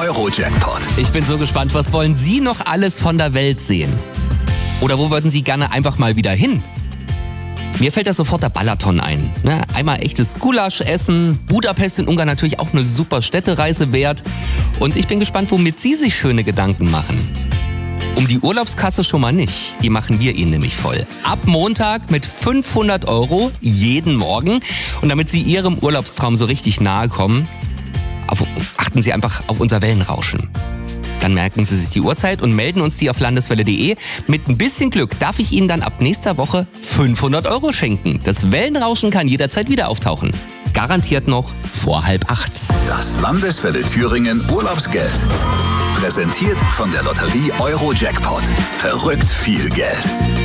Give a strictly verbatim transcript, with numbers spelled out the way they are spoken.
Euro-Jackpot. Ich bin so gespannt, was wollen Sie noch alles von der Welt sehen? Oder wo würden Sie gerne einfach mal wieder hin? Mir fällt da sofort der Balaton ein. Ne? Einmal echtes Gulasch essen, Budapest in Ungarn natürlich auch eine super Städtereise wert. Und ich bin gespannt, womit Sie sich schöne Gedanken machen. Um die Urlaubskasse schon mal nicht. Die machen wir Ihnen nämlich voll. Ab Montag mit fünfhundert Euro jeden Morgen. Und damit Sie Ihrem Urlaubstraum so richtig nahe kommen, auf, achten Sie einfach auf unser Wellenrauschen. Dann merken Sie sich die Uhrzeit und melden uns die auf landeswelle punkt de. Mit ein bisschen Glück darf ich Ihnen dann ab nächster Woche fünfhundert Euro schenken. Das Wellenrauschen kann jederzeit wieder auftauchen. Garantiert noch vor halb acht. Das Landeswelle Thüringen Urlaubsgeld. Präsentiert von der Lotterie Euro-Jackpot. Verrückt viel Geld.